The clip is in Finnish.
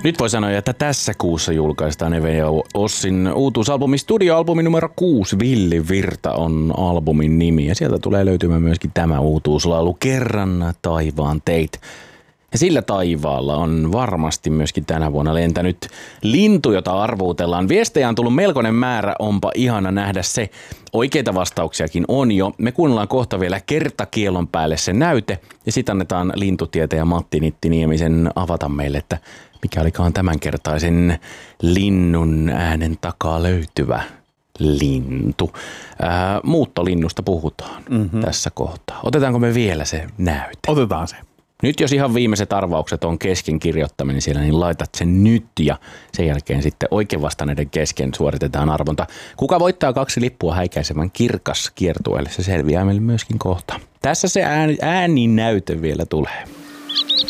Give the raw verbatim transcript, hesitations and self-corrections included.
Nyt voi sanoa, että tässä kuussa julkaistaan Eve ja Ossin uutuusalbumi. Studioalbumi numero kuusi, Villi Virta on albumin nimi. Ja sieltä tulee löytymään myöskin tämä uutuuslaulu, Kerran taivaan teit. Ja sillä taivaalla on varmasti myöskin tänä vuonna lentänyt lintu, jota arvuutellaan. Viestejä on tullut melkoinen määrä, onpa ihana nähdä se. Oikeita vastauksiakin on jo. Me kuunnellaan kohta vielä kertakielon päälle se näyte ja sitten annetaan lintutietäjä Matti Nittiniemisen avata meille, että mikä olikaan tämänkertaisen linnun äänen takaa löytyvä lintu. Ää, muuttolinnusta puhutaan mm-hmm. tässä kohtaa. Otetaanko me vielä se näyte? Otetaan se. Nyt jos ihan viimeiset arvaukset on kesken kirjoittaminen siellä, niin laitat sen nyt ja sen jälkeen sitten oikein vastanneiden kesken suoritetaan arvonta. Kuka voittaa kaksi lippua häikäisevän kirkas kiertueelle, se selviää meille myöskin kohta. Tässä se ääni, ääninäyte vielä tulee.